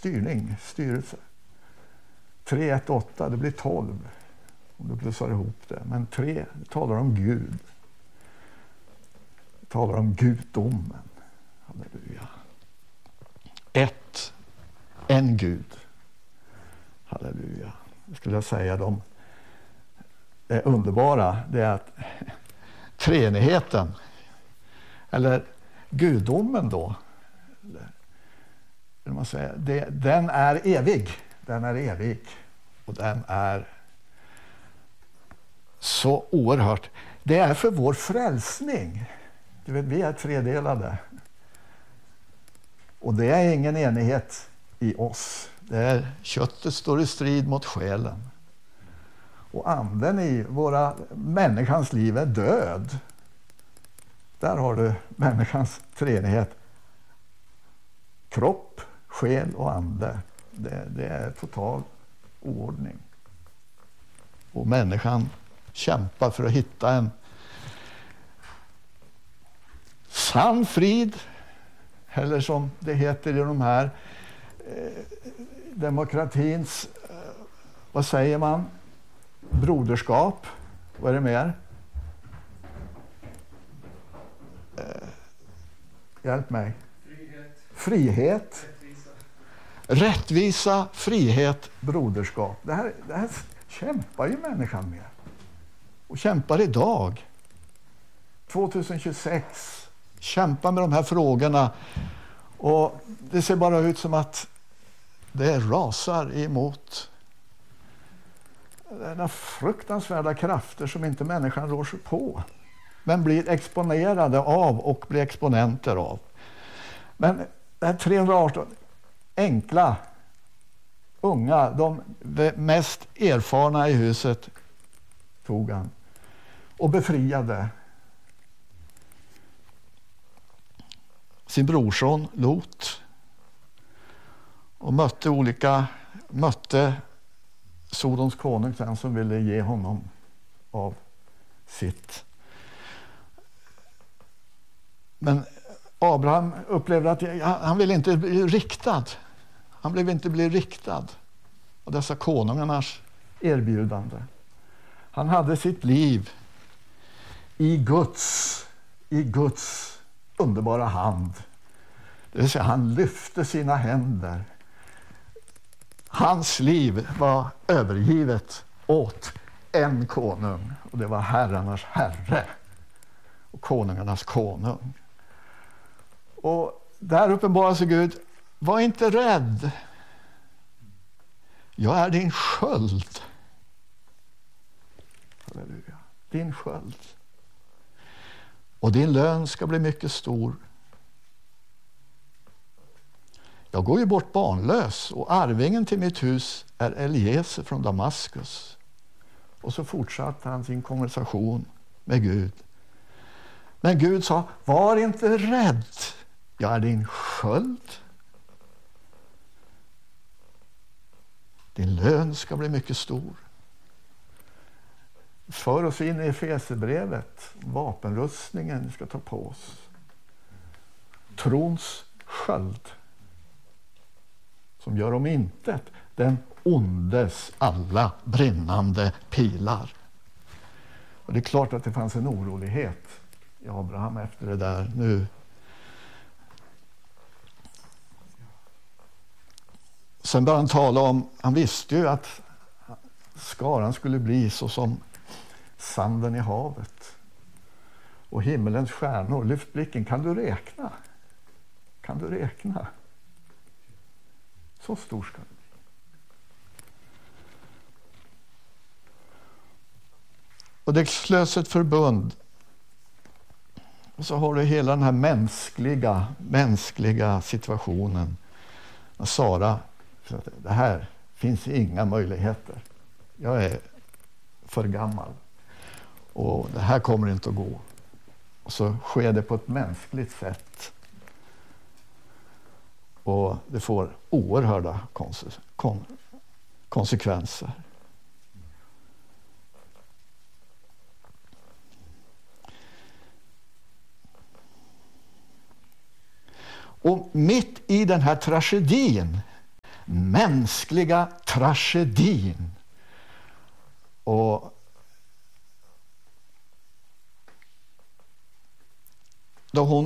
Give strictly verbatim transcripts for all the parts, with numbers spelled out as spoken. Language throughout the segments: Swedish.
styrning, styrelse. tre, ett, åtta, det blir tolv om du plussar ihop det. Men tre talar om Gud. Det talar om gudomen. Halleluja. Ett, en Gud. Halleluja. Jag skulle säga de det underbara, det är att treenigheten, eller gudomen då, eller man säger, det, den är evig. Den är evig. Och den är så oerhört. Det är för vår frälsning. Du vet, vi är tredelade. Och det är ingen enighet i oss. Det är, köttet står i strid mot själen. Och anden i våra människans liv är död. Där har du människans treenighet. Kropp, själ och ande. Det, det är total oordning. Och människan kämpar för att hitta en sann frid. Eller som det heter i de här eh, demokratins, eh, vad säger man? Broderskap. Vad är det mer? Eh, hjälp mig. Frihet. Frihet. Rättvisa. Rättvisa, frihet, broderskap. Det här, det här kämpar ju människan med. Och kämpar idag. tjugohundratjugosex. Kämpar med de här frågorna. Och det ser bara ut som att det rasar emot denna fruktansvärda krafter som inte människan rår sig på. Men blir exponerade av och blir exponenter av. Men det här trehundraarton enkla, unga, de mest erfarna i huset tog han och befriade sin brorson Lot och mötte olika mötte Sodoms konung, den som ville ge honom av sitt. Men Abraham upplevde att han ville inte bli riktad. Han blev inte bli riktad av dessa konungarnas erbjudande. Han hade sitt liv i Guds, i Guds underbara hand. Det vill säga, han lyfte sina händer. Hans liv var övergivet åt en konung. Och det var herrarnas herre. Och konungarnas konung. Och där uppenbarar sig Gud. Var inte rädd. Jag är din sköld. Halleluja. Din sköld. Och din lön ska bli mycket stor. Jag går ju bort barnlös och arvingen till mitt hus är Eliezer från Damaskus. Och så fortsatte han sin konversation med Gud. Men Gud sa, var inte rädd. Jag är din sköld. Din lön ska bli mycket stor. För oss in i Efesierbrevet. Vapenrustningen vi ska ta på oss. Trons sköld. Som gör om intet den ondes alla brinnande pilar. Och det är klart att det fanns en orolighet i Abraham efter det där nu. Sen började han tala om, han visste ju att skaran skulle bli så som sanden i havet. Och himmelens stjärnor, lyft blicken, kan du räkna? Kan du räkna? Så stor ska det bli. Och det slöts ett förbund. Och så har du hela den här mänskliga, mänskliga situationen. Och Sara, så att det här finns inga möjligheter. Jag är för gammal. Och det här kommer inte att gå. Och så sker det på ett mänskligt sätt. Och det får oerhörda konse- kon- konsekvenser. Och mitt i den här tragedin mänskliga tragedin. Och då hon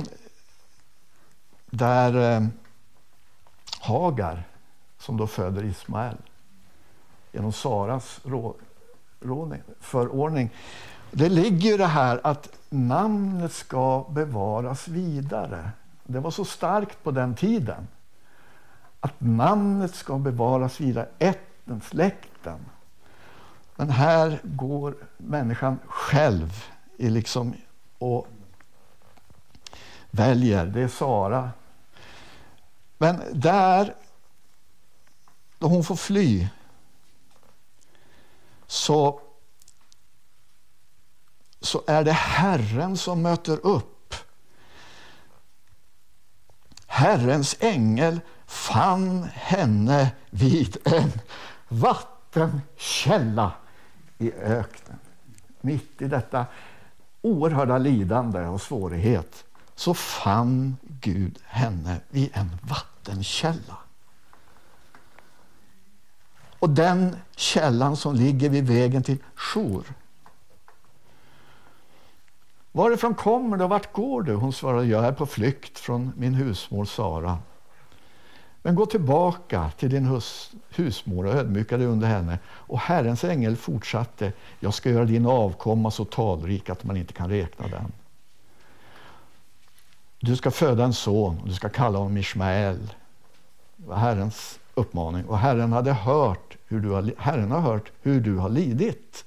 där eh, Hagar som då föder Ismael genom Saras rå, rådning, förordning. Det ligger ju det här att namnet ska bevaras vidare. Det var så starkt på den tiden. Att namnet ska bevaras vidare, ätten, släkten. Men här går människan själv i liksom och väljer, det är Sara. Men där, då hon får fly, så, så är det Herren som möter upp. Herrens ängel fann henne vid en vattenkälla i öknen. Mitt i detta oerhörda lidande och svårighet så fann Gud henne vid en vattenkälla. Och den källan som ligger vid vägen till Shur. Varifrån kommer du och vart går du? Hon svarade, jag är på flykt från min husmor Sara. Men gå tillbaka till din hus, husmor och ödmjuka dig under henne. Och Herrens ängel fortsatte, jag ska göra din avkomma så talrik att man inte kan räkna den. Du ska föda en son och du ska kalla honom Ismael. Det var Herrens uppmaning. Och Herren hade hört hur du har, Herren har hört hur du har lidit.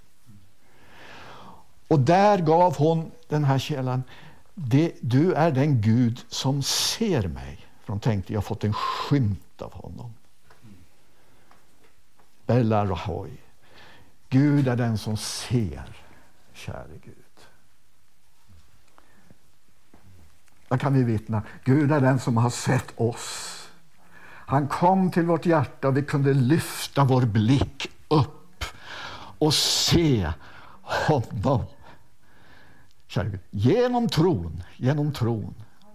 Och där gav hon den här källan, det, du är den Gud som ser mig. För de tänkte, jag har fått en skymt av honom. Bella Rahoi. Gud är den som ser, käre Gud. Där kan vi vittna, Gud är den som har sett oss. Han kom till vårt hjärta och vi kunde lyfta vår blick upp och se honom. Kära Gud, genom tron, genom tron.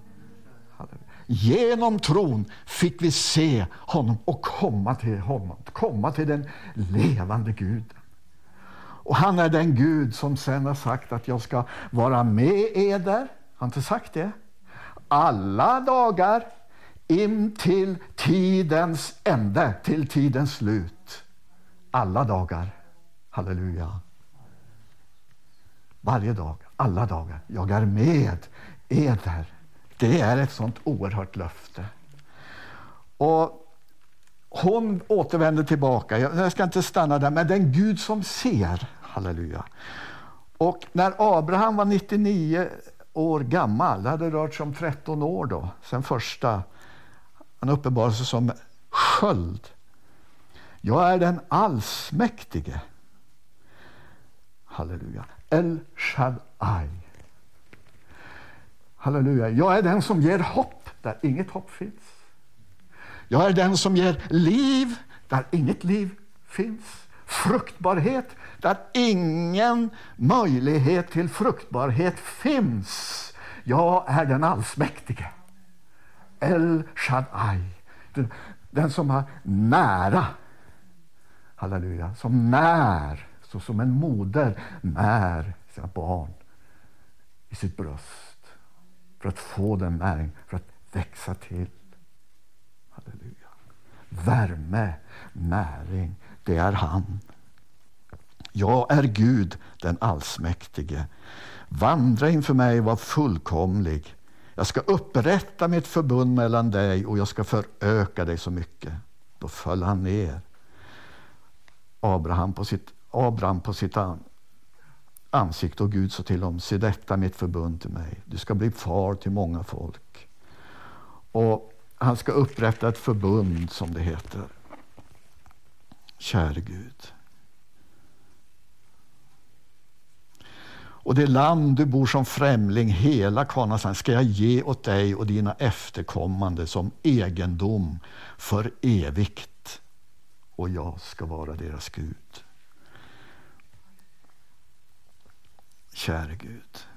Genom tron fick vi se honom och komma till honom, komma till den levande Guden. Och han är den Gud som sen har sagt att jag ska vara med eder. Han har inte sagt det. Alla dagar in till tidens ände, till tidens slut. Alla dagar. Halleluja. Varje dag, alla dagar. Jag är med eder. Det är ett sånt oerhört löfte. Och hon återvänder tillbaka. Jag ska inte stanna där, men den Gud som ser. Halleluja. Och när Abraham var nittionio år gammal, det hade rört sig om tretton år då, sen första, han uppenbarade sig som sköld. Jag är den allsmäktige. Halleluja. El Shaddai. Halleluja. Jag är den som ger hopp där inget hopp finns. Jag är den som ger liv där inget liv finns. Fruktbarhet där ingen möjlighet till fruktbarhet finns. Jag är den allsmäktige. El Shaddai. Den, den som har nära. Halleluja. Som när. Så som en moder när sina barn i sitt bröst. För att få den näring. För att växa till. Halleluja. Värme, näring. Det är han. Jag är Gud, den allsmäktige. Vandra inför mig, var fullkomlig. Jag ska upprätta mitt förbund mellan dig och jag ska föröka dig så mycket. Då föll han ner. Abraham på sitt, Abraham på sitt an, ansikte och Gud sa till honom, se detta mitt förbund till mig. Du ska bli far till många folk. Och han ska upprätta ett förbund som det heter. Käre Gud. Och det land du bor som främling, hela Kanaan, ska jag ge åt dig och dina efterkommande som egendom för evigt. Och jag ska vara deras Gud. Käre Gud.